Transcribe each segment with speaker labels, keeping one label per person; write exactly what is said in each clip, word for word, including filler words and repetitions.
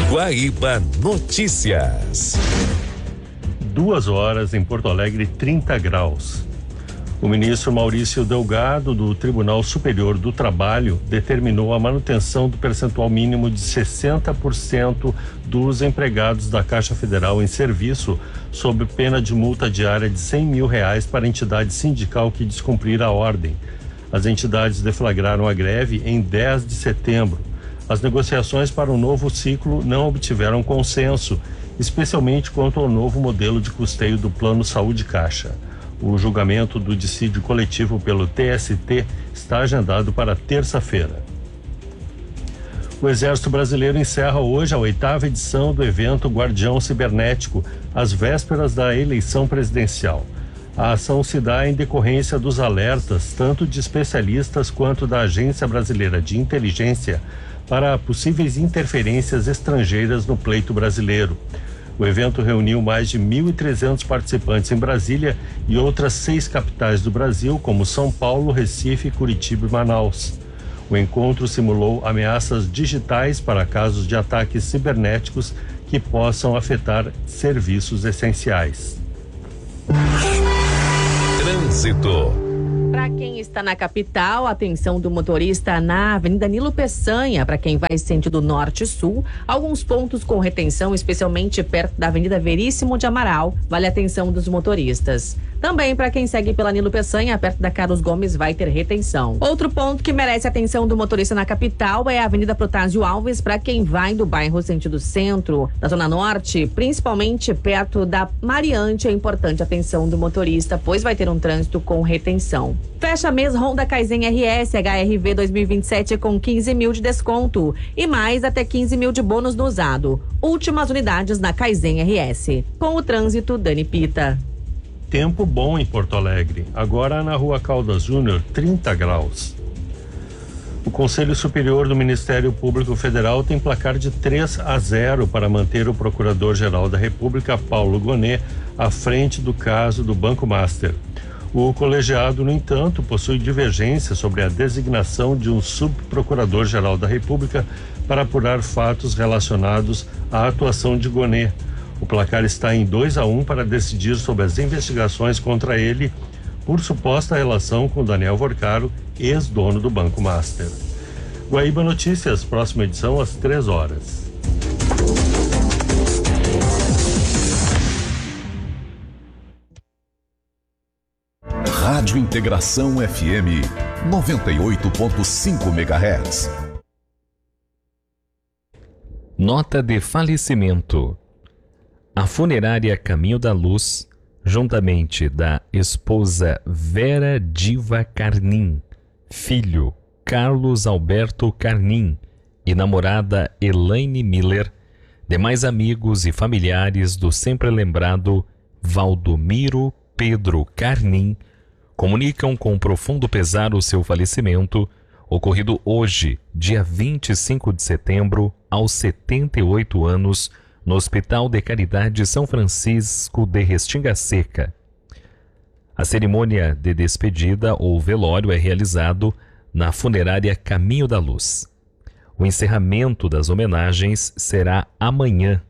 Speaker 1: Guaíba Notícias.
Speaker 2: Duas horas em Porto Alegre, trinta graus. O ministro Maurício Delgado, do Tribunal Superior do Trabalho, determinou a manutenção do percentual mínimo de sessenta por cento dos empregados da Caixa Federal em serviço, sob pena de multa diária de cem mil reais para a entidade sindical que descumprir a ordem. As entidades deflagraram a greve em dez de setembro. As negociações para o novo ciclo não obtiveram consenso, especialmente quanto ao novo modelo de custeio do Plano Saúde Caixa. O julgamento do dissídio coletivo pelo T S T está agendado para terça-feira. O Exército Brasileiro encerra hoje a oitava edição do evento Guardião Cibernético, às vésperas da eleição presidencial. A ação se dá em decorrência dos alertas, tanto de especialistas quanto da Agência Brasileira de Inteligência, para possíveis interferências estrangeiras no pleito brasileiro. O evento reuniu mais de mil e trezentos participantes em Brasília e outras seis capitais do Brasil, como São Paulo, Recife, Curitiba e Manaus. O encontro simulou ameaças digitais para casos de ataques cibernéticos que possam afetar serviços essenciais.
Speaker 1: Trânsito.
Speaker 3: Para quem está na capital, atenção do motorista na Avenida Nilo Peçanha, para quem vai sentido norte-sul, alguns pontos com retenção, especialmente perto da Avenida Veríssimo de Amaral, vale a atenção dos motoristas. Também para quem segue pela Nilo Peçanha, perto da Carlos Gomes, vai ter retenção. Outro ponto que merece a atenção do motorista na capital é a Avenida Protásio Alves, para quem vai do bairro sentido centro, da Zona Norte, principalmente perto da Mariante. É importante a atenção do motorista, pois vai ter um trânsito com retenção. Fecha mês Honda Kaizen R S H R V dois mil e vinte e sete com quinze mil de desconto e mais até quinze mil de bônus no usado. Últimas unidades na Kaizen R S. Com o trânsito, Dani Pita.
Speaker 2: Tempo bom em Porto Alegre. Agora na Rua Caldas Júnior, trinta graus. O Conselho Superior do Ministério Público Federal tem placar de três a zero para manter o Procurador-Geral da República, Paulo Gonet, à frente do caso do Banco Master. O colegiado, no entanto, possui divergência sobre a designação de um subprocurador-geral da República para apurar fatos relacionados à atuação de Gonet. O placar está em dois a um para decidir sobre as investigações contra ele por suposta relação com Daniel Vorcaro, ex-dono do Banco Master. Guaíba Notícias, próxima edição às três horas.
Speaker 1: Rádio Integração F M noventa e oito ponto cinco megahertz.
Speaker 4: Nota de falecimento. A funerária Caminho da Luz, juntamente da esposa Vera Diva Carnim, filho Carlos Alberto Carnim e namorada Elaine Miller, demais amigos e familiares do sempre lembrado Valdomiro Pedro Carnim, comunicam com profundo pesar o seu falecimento, ocorrido hoje, dia vinte e cinco de setembro, aos setenta e oito anos, no Hospital de Caridade São Francisco de Restinga Seca. A cerimônia de despedida ou velório é realizado na funerária Caminho da Luz. O encerramento das homenagens será amanhã,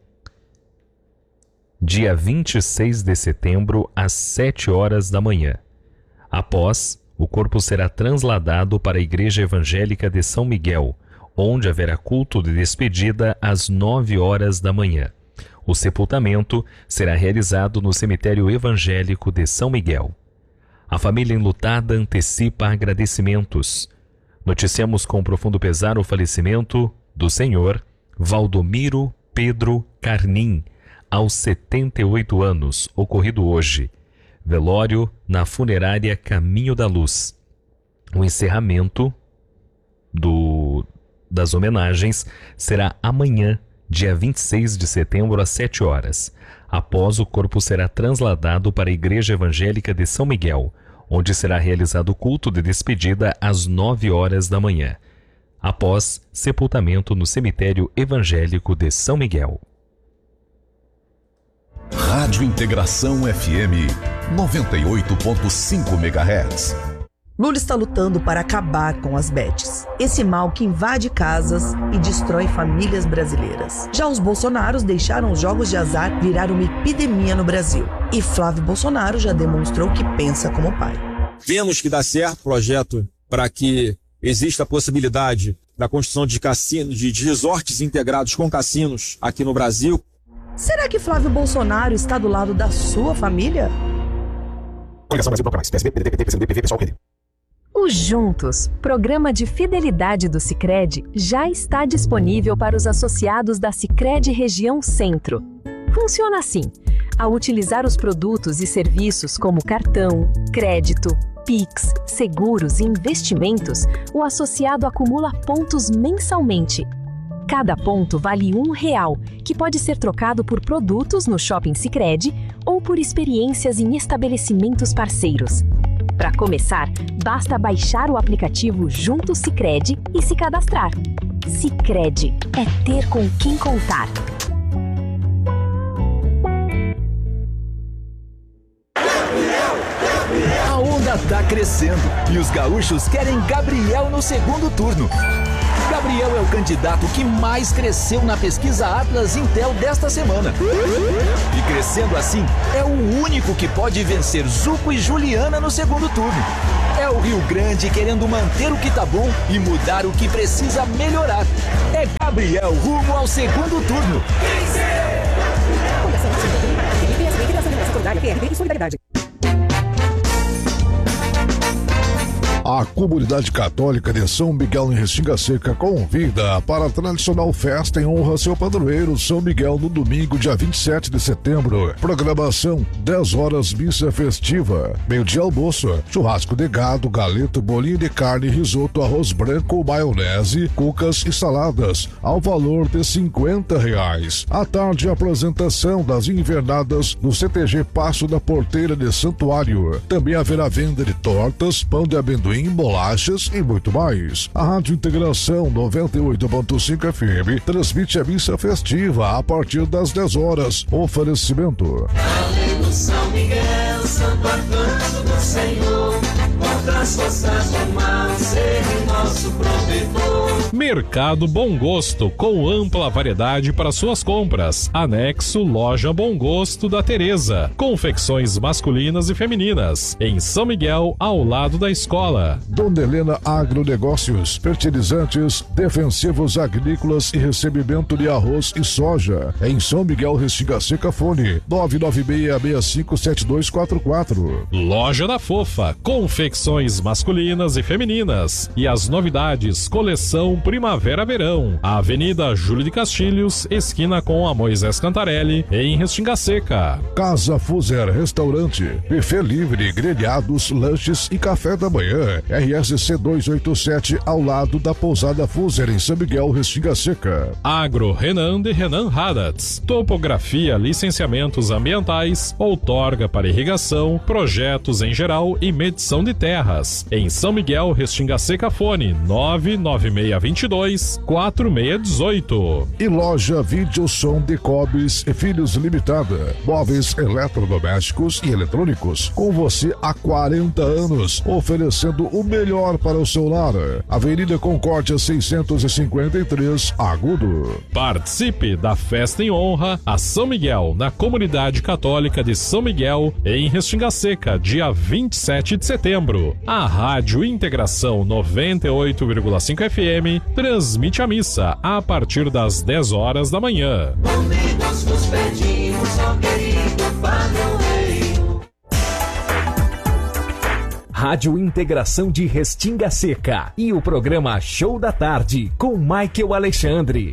Speaker 4: dia vinte e seis de setembro, às sete horas da manhã. Após, o corpo será transladado para a Igreja Evangélica de São Miguel, onde haverá culto de despedida às nove horas da manhã. O sepultamento será realizado no cemitério evangélico de São Miguel. A família enlutada antecipa agradecimentos. Noticiamos com profundo pesar o falecimento do senhor Valdomiro Pedro Carnim, aos setenta e oito anos, ocorrido hoje. Velório na funerária Caminho da Luz. O encerramento do, das homenagens será amanhã, dia vinte e seis de setembro, às sete horas. Após, o corpo será transladado para a Igreja Evangélica de São Miguel, onde será realizado o culto de despedida às nove horas da manhã. Após, sepultamento no cemitério evangélico de São Miguel.
Speaker 1: Rádio Integração F M noventa e oito ponto cinco megahertz.
Speaker 5: Lula está lutando para acabar com as bets, esse mal que invade casas e destrói famílias brasileiras. Já os bolsonaros deixaram os jogos de azar virar uma epidemia no Brasil. E Flávio Bolsonaro já demonstrou que pensa como pai.
Speaker 6: Vemos que dá certo o projeto para que exista a possibilidade da construção de cassinos, de resorts integrados com cassinos aqui no Brasil.
Speaker 5: Será que Flávio Bolsonaro está do lado da sua família?
Speaker 7: Coligação Brasil Bloco Mais, P S B, P D T, P C do B, P V, Pessoal, P D.
Speaker 8: O Juntos, programa de fidelidade do Sicredi, já está disponível para os associados da Sicredi Região Centro. Funciona assim: ao utilizar os produtos e serviços como cartão, crédito, Pix, seguros e investimentos, o associado acumula pontos mensalmente. Cada ponto vale um real, que pode ser trocado por produtos no Shopping Sicredi ou por experiências em estabelecimentos parceiros. Para começar, basta baixar o aplicativo Junto Sicredi e se cadastrar. Sicredi é ter com quem contar.
Speaker 9: A onda tá crescendo e os gaúchos querem Gabriel no segundo turno. Gabriel é o candidato que mais cresceu na pesquisa Atlas Intel desta semana. E crescendo assim, é o único que pode vencer Zuco e Juliana no segundo turno. É o Rio Grande querendo manter o que tá bom e mudar o que precisa melhorar. É Gabriel rumo ao segundo turno.
Speaker 10: A comunidade católica de São Miguel em Restinga Seca convida para a tradicional festa em honra a seu padroeiro São Miguel no domingo, dia vinte e sete de setembro. Programação: dez horas missa festiva, meio-dia almoço, churrasco de gado, galeto, bolinho de carne, risoto, arroz branco, maionese, cucas e saladas, ao valor de cinquenta reais. À tarde, a apresentação das invernadas no C T G Passo da Porteira de Santuário. Também haverá venda de tortas, pão de amendoim, bolachas e muito mais. A Rádio Integração noventa e oito ponto cinco F M transmite a missa festiva a partir das dez horas. Oferecimento:
Speaker 11: Aleluia, São Miguel, Santo Arcanjo do Senhor, contra as forças do mal, seja nosso protetor.
Speaker 4: Mercado Bom Gosto, com ampla variedade para suas compras. Anexo Loja Bom Gosto da Tereza. Confecções masculinas e femininas. Em São Miguel, ao lado da escola.
Speaker 10: Dona Helena Agronegócios, fertilizantes, defensivos agrícolas e recebimento de arroz e soja. Em São Miguel, Restinga Seca, fone nove nove seis seis cinco sete dois quatro quatro.
Speaker 4: Loja da Fofa, confecções masculinas e femininas. E as novidades, coleção Primavera-Verão. Avenida Júlio de Castilhos, esquina com a Moisés Cantarelli, em Restinga Seca.
Speaker 10: Casa Fuser Restaurante, buffet livre, grelhados, lanches e café da manhã. R S C duzentos e oitenta e sete, ao lado da Pousada Fuser, em São Miguel, Restinga Seca.
Speaker 4: Agro Renan de Renan Haddats. Topografia, licenciamentos ambientais, outorga para irrigação, projetos em geral e medição de terras. Em São Miguel, Restinga Seca, fone nove nove seis dois dois quatro seis um oito.
Speaker 10: E loja Videosom de Cobes e Filhos Limitada. Móveis eletrodomésticos e eletrônicos. Com você há quarenta anos, oferecendo o melhor para o seu lar. Avenida Concórdia seiscentos e cinquenta e três, Agudo.
Speaker 4: Participe da festa em honra a São Miguel, na comunidade católica de São Miguel, em Restinga Seca, dia vinte e sete de setembro. A Rádio Integração noventa e oito vírgula cinco F M transmite a missa a partir das dez horas da manhã.
Speaker 11: Unidos nos pedimos, ó querido padroeiro.
Speaker 9: Rádio Integração de Restinga Seca e o programa Show da Tarde com Michael Alexandre.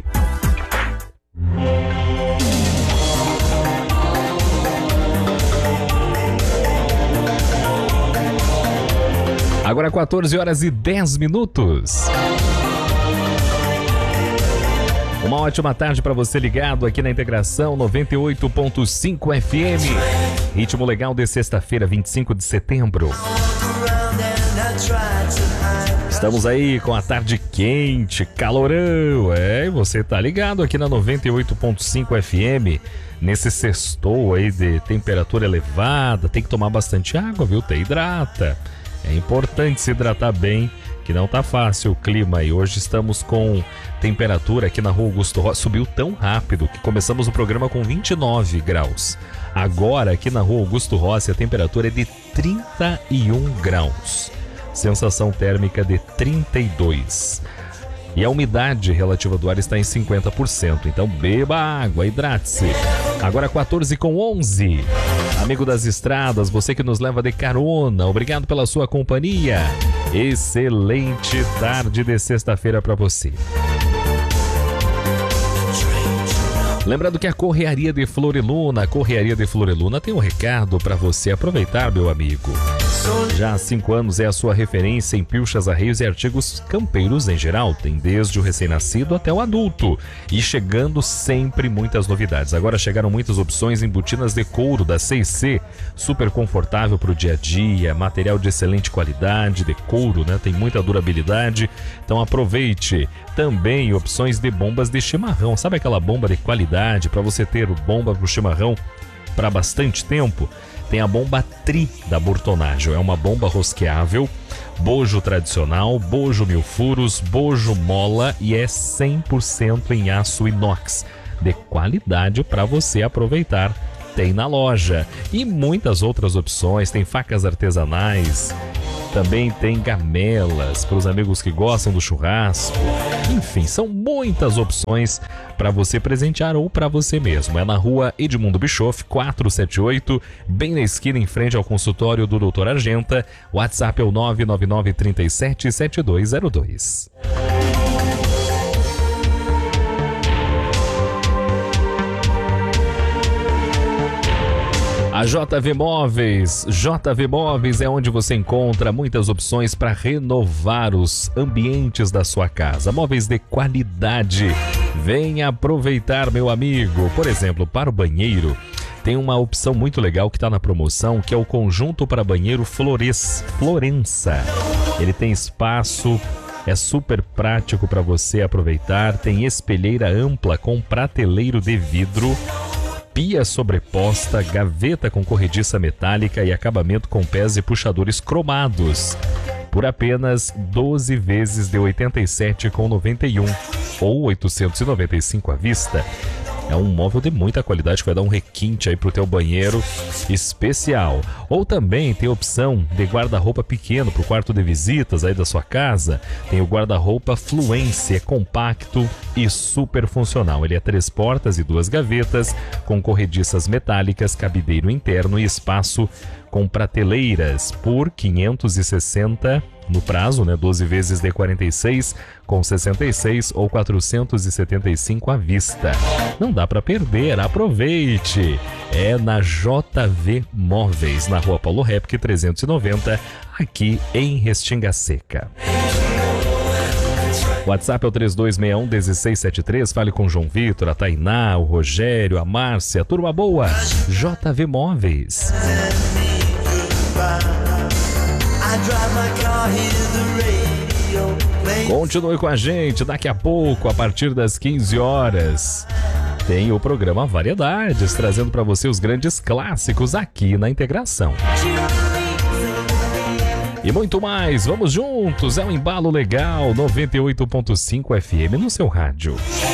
Speaker 4: Agora quatorze horas e dez minutos. Uma ótima tarde para você ligado aqui na Integração noventa e oito ponto cinco F M. Ritmo legal de sexta-feira, vinte e cinco de setembro. Estamos aí com a tarde quente, calorão. É, você tá ligado aqui na noventa e oito ponto cinco F M. Nesse sextou aí de temperatura elevada, tem que tomar bastante água, viu? Te hidrata. É importante se hidratar bem, que não tá fácil o clima aí. Hoje estamos com temperatura aqui na Rua Augusto Rossi, subiu tão rápido que começamos o programa com vinte e nove graus. Agora aqui na Rua Augusto Rossi a temperatura é de trinta e um graus. Sensação térmica de trinta e dois. E a umidade relativa do ar está em cinquenta por cento. Então beba água, hidrate-se. Agora quatorze com onze. Amigo das estradas, você que nos leva de carona, obrigado pela sua companhia. Excelente tarde de sexta-feira para você. Lembrando que a Correaria de Floreluna, a Correaria de Floreluna tem um recado para você aproveitar, meu amigo. Já há cinco anos é a sua referência em pilchas, arreios e artigos campeiros em geral. Tem desde o recém-nascido até o adulto. E chegando sempre muitas novidades. Agora chegaram muitas opções em botinas de couro da C e C. Super confortável para o dia a dia, material de excelente qualidade, de couro, né? Tem muita durabilidade. Então aproveite. Também opções de bombas de chimarrão. Sabe aquela bomba de qualidade para você ter bomba para o chimarrão para bastante tempo? Tem a bomba Tri da Bortonaggio, é uma bomba rosqueável, bojo tradicional, bojo mil furos, bojo mola e é cem por cento em aço inox, de qualidade para você aproveitar. Tem na loja e muitas outras opções, tem facas artesanais, também tem gamelas para os amigos que gostam do churrasco. Enfim, são muitas opções para você presentear ou para você mesmo. É na Rua Edmundo Bischoff, quatrocentos e setenta e oito, bem na esquina em frente ao consultório do doutor Argenta. O WhatsApp é o nove nove nove, três sete, sete dois zero dois. A J V Móveis, J V Móveis é onde você encontra muitas opções para renovar os ambientes da sua casa. Móveis de qualidade. Venha aproveitar, meu amigo. Por exemplo, para o banheiro, tem uma opção muito legal que está na promoção, que é o conjunto para banheiro Flores, Florença. Ele tem espaço, é super prático para você aproveitar. Tem espelheira ampla com prateleiro de vidro, pia sobreposta, gaveta com corrediça metálica e acabamento com pés e puxadores cromados. Por apenas doze vezes de oitenta e sete reais e noventa e um centavos ou oitocentos e noventa e cinco reais à vista. É um móvel de muita qualidade que vai dar um requinte aí pro teu banheiro especial. Ou também tem a opção de guarda-roupa pequeno pro quarto de visitas aí da sua casa. Tem o guarda-roupa Fluence, é compacto e super funcional. Ele é três portas e duas gavetas, com corrediças metálicas, cabideiro interno e espaço com prateleiras por quinhentos e sessenta reais no prazo, né? doze vezes de quarenta e seis com sessenta e seis ou quatrocentos e setenta e cinco à vista. Não dá para perder, aproveite. É na J V Móveis, na Rua Paulo Repke trezentos e noventa, aqui em Restinga Seca. O WhatsApp é o três dois seis um, um seis sete três. Fale com o João Vitor, a Tainá, o Rogério, a Márcia, turma boa. J V Móveis. Continue com a gente, daqui a pouco, a partir das quinze horas, tem o programa Variedades, trazendo para você os grandes clássicos aqui na Integração. E muito mais, vamos juntos, é um embalo legal, noventa e oito ponto cinco F M no seu rádio.